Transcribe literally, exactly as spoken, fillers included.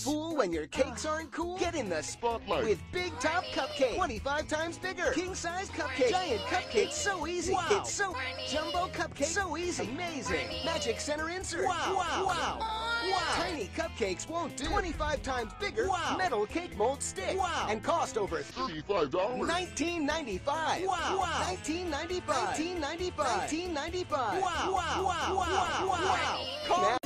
fool when your cakes aren't cool? Get in the spotlight with Big Top Cupcake. twenty-five times bigger. King-size cupcake. Giant cupcake. So easy. Wow. It's so jumbo cupcake. So easy. Amazing. Magic center insert. Wow. Wow. Wow. Wow. Tiny cupcakes won't do. twenty-five times bigger. Wow. Metal cake mold stick. Wow. And cost over thirty-five dollars. nineteen ninety-five. Wow. Wow. nineteen ninety-five. nineteen ninety-five. nineteen ninety-five. Wow. Wow. Wow. Wow. Wow. Wow. Call